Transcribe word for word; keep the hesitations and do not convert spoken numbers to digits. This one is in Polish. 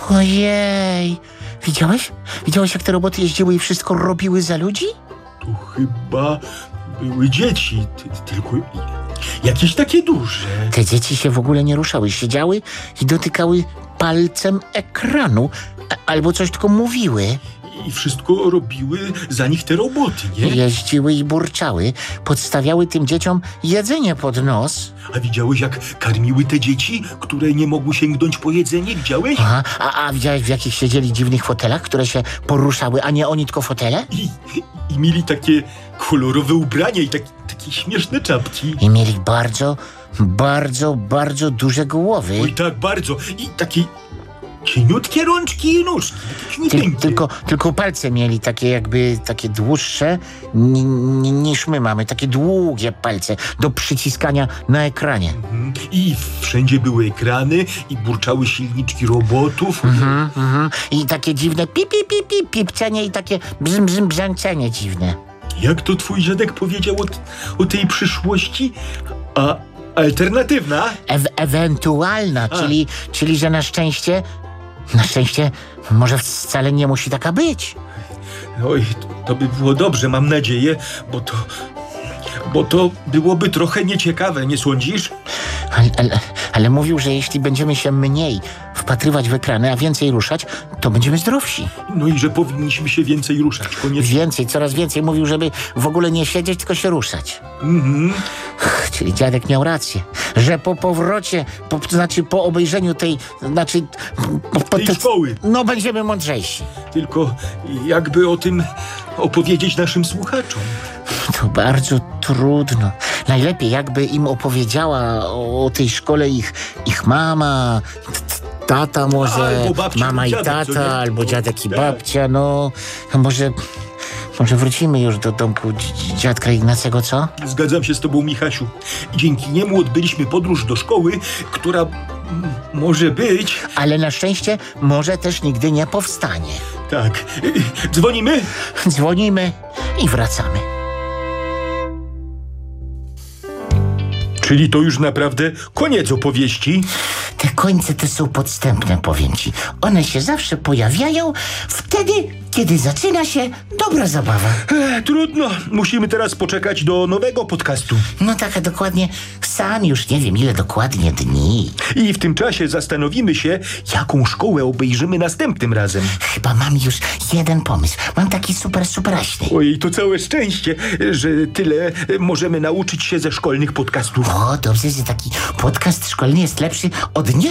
Ojej. Widziałeś? Widziałeś, jak te roboty jeździły i wszystko robiły za ludzi? To chyba były dzieci, ty, tylko jakieś takie duże. Te dzieci się w ogóle nie ruszały. Siedziały i dotykały palcem ekranu. A, albo coś tylko mówiły. I wszystko robiły za nich te roboty, nie? Jeździły i burczały. Podstawiały tym dzieciom jedzenie pod nos. A widziałeś, jak karmiły te dzieci, które nie mogły sięgnąć po jedzenie? Widziałeś? Aha. A, a widziałeś, w jakich siedzieli dziwnych fotelach, które się poruszały, a nie oni, tylko fotele? I, i mieli takie kolorowe ubrania i tak, takie śmieszne czapki. I mieli bardzo, bardzo, bardzo duże głowy. Oj, tak bardzo. I takie cieniutkie rączki i nóżki. Ty, tylko, tylko palce mieli takie jakby, takie dłuższe ni, ni, niż my mamy. Takie długie palce do przyciskania na ekranie. Mhm. I wszędzie były ekrany i burczały silniczki robotów. Mhm, mhm. I takie dziwne pip, pip, pip, pip, pipcenie i takie bzm, bzm, brzęczenie dziwne. Jak to twój dziadek powiedział o, t- o tej przyszłości? A alternatywna? E- ewentualna, czyli, czyli że na szczęście, na szczęście może wcale nie musi taka być. Oj, to by było dobrze, mam nadzieję, bo to... Bo to byłoby trochę nieciekawe, nie sądzisz? Ale, ale, ale mówił, że jeśli będziemy się mniej wpatrywać w ekrany, a więcej ruszać, to będziemy zdrowsi. No i że powinniśmy się więcej ruszać, koniecznie. Więcej, coraz więcej. Mówił, żeby w ogóle nie siedzieć, tylko się ruszać. Mhm. Ach, czyli dziadek miał rację, że po powrocie, po, to znaczy po obejrzeniu tej, znaczy... Po, po, Tej te- szkoły. No, będziemy mądrzejsi. Tylko jakby o tym opowiedzieć naszym słuchaczom. To bardzo trudno. Najlepiej jakby im opowiedziała o, o tej szkole ich, ich mama, t- t- tata może, Albo babcia mama i i dziadek, co tata, nie? albo To- dziadek i tak. babcia, no. A może, może wrócimy już do domku dzi- dziadka Ignacego, co? Zgadzam się z tobą, Michasiu. Dzięki niemu odbyliśmy podróż do szkoły, która mm, może być... Ale na szczęście może też nigdy nie powstanie. Tak. Dzwonimy? Dzwonimy i wracamy. Czyli to już naprawdę koniec opowieści? Te końce to są podstępne, powiem ci. One się zawsze pojawiają wtedy, kiedy zaczyna się dobra zabawa. E, trudno. Musimy teraz poczekać do nowego podcastu. No tak, a dokładnie sam już nie wiem, ile dokładnie dni. I w tym czasie zastanowimy się, jaką szkołę obejrzymy następnym razem. Chyba mam już jeden pomysł. Mam taki super, superaśny. Ojej, to całe szczęście, że tyle możemy nauczyć się ze szkolnych podcastów. O, dobrze, że taki podcast szkolny jest lepszy od nie